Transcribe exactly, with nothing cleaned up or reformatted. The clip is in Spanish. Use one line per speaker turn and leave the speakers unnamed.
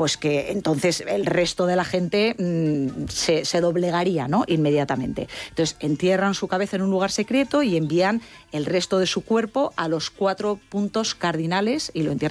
pues que entonces el resto de la gente mmm, se, se doblegaría, ¿no?, inmediatamente. Entonces entierran su cabeza en un lugar secreto y envían el resto de su cuerpo a los cuatro puntos cardinales y lo entierran